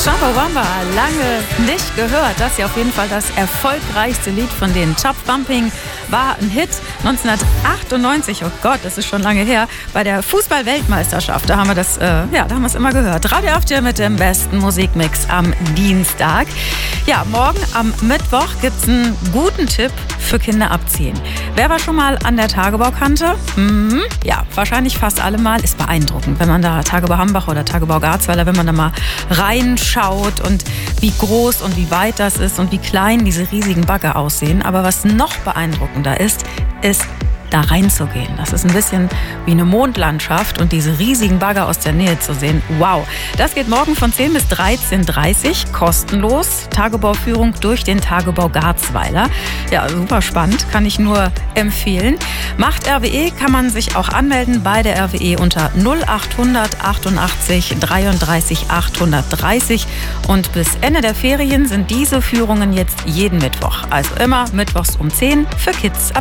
Chumbawamba, lange nicht gehört. Das ist ja auf jeden Fall das erfolgreichste Lied von denen. Chop Bumping war ein Hit 1998. Oh Gott, das ist schon lange her. Bei der Fußball-Weltmeisterschaft, da haben wir das, da haben wir es immer gehört. Radio FJ mit dem besten Musikmix am Dienstag. Ja, morgen am Mittwoch gibt es einen guten Tipp für Kinder ab 10. Wer war schon mal an der Tagebaukante? Ja, wahrscheinlich fast alle mal. Ist beeindruckend, wenn man da Tagebau Hambach oder Tagebau Garzweiler, wenn man da mal reinschaut und wie groß und wie weit das ist und wie klein diese riesigen Bagger aussehen. Aber was noch beeindruckender ist da reinzugehen. Das ist ein bisschen wie eine Mondlandschaft und diese riesigen Bagger aus der Nähe zu sehen. Wow! Das geht morgen von 10 bis 13:30 Uhr, kostenlos. Tagebauführung durch den Tagebau Garzweiler. Ja, super spannend, kann ich nur empfehlen. Macht RWE, kann man sich auch anmelden bei der RWE unter 0800 88 33 830. Und bis Ende der Ferien sind diese Führungen jetzt jeden Mittwoch. Also immer mittwochs um 10 für Kids ab